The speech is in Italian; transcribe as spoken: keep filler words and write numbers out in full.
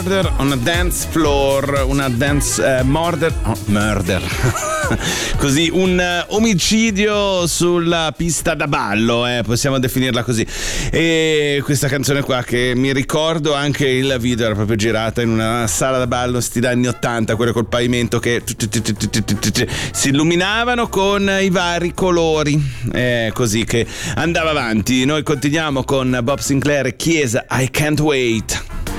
Murder on a dance floor, una dance uh, murder, oh, murder. Così un uh, omicidio sulla pista da ballo, eh, possiamo definirla così. E questa canzone qua, che mi ricordo anche il video, era proprio girata in una sala da ballo stile anni ottanta, quelle col pavimento che si illuminavano con i vari colori, eh, così che andava avanti. Noi continuiamo con Bob Sinclair e Chiesa, I Can't Wait.